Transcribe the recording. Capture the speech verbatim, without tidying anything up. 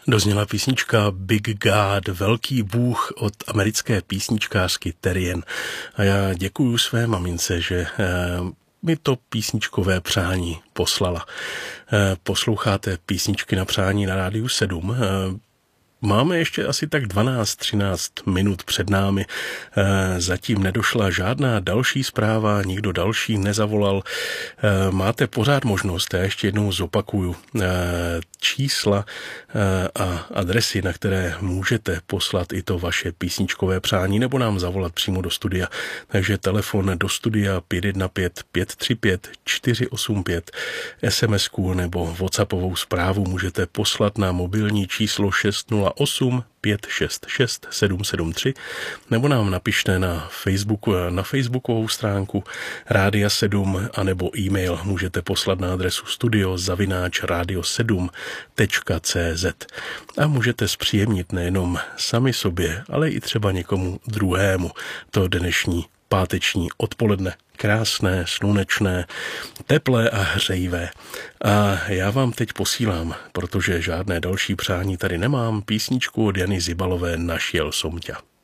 Dozněla písnička Big God, velký bůh od americké písničkářky Terrien. A já děkuju své mamince, že mi to písničkové přání poslala. Posloucháte písničky na přání na Rádiu sedm. Máme ještě asi tak dvanáct třináct minut před námi. Zatím nedošla žádná další zpráva, nikdo další nezavolal. Máte pořád možnost, já ještě jednou zopakuju, čísla a adresy, na které můžete poslat i to vaše písničkové přání nebo nám zavolat přímo do studia. Takže telefon do studia pět jedna pět pět tři pět čtyři osm pět, SMSku nebo WhatsAppovou zprávu můžete poslat na mobilní číslo šest nula osm pět šest šest sedm sedm tři nebo nám napište na Facebooku, na facebookovou stránku Rádia sedm anebo e-mail můžete poslat na adresu studio zavináč radio sedm tečka cé zet a můžete zpříjemnit nejenom sami sobě, ale i třeba někomu druhému to dnešní páteční odpoledne. Krásné, slunečné, teplé a hřejivé. A já vám teď posílám, protože žádné další přání tady nemám, písničku od Jany Zibalové Našel som ťa.